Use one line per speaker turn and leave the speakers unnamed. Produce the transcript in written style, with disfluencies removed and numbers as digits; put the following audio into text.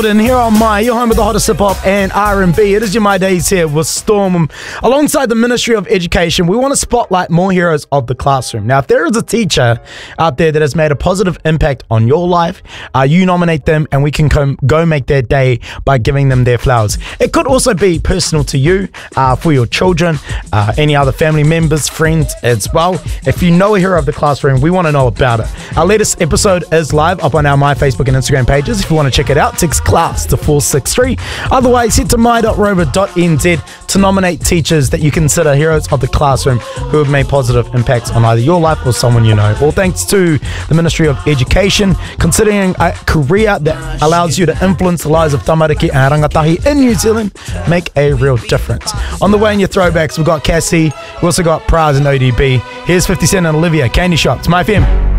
Gordon here on your home with the hottest hip-hop and R&B. It is your My Days here with Storm. Alongside the Ministry of Education, we want to spotlight more heroes of the classroom. Now, if there is a teacher out there that has made a positive impact on your life, you nominate them and we can go make their day by giving them their flowers. It could also be personal to you, for your children, any other family members, friends as well. If you know a hero of the classroom, we want to know about it. Our latest episode is live up on our My Facebook and Instagram pages. If you want to check it out, text class to 463. Otherwise, head to my.rover.nz to nominate teachers that you consider heroes of the classroom who have made positive impacts on either your life or someone you know. All thanks to the Ministry of Education, considering a career that allows you to influence the lives of tamariki and rangatahi in New Zealand, make a real difference. On the way in your throwbacks, we've got Cassie, we also got Praz and ODB. Here's 50 Cent and Olivia, Candy Shop. It's My FM.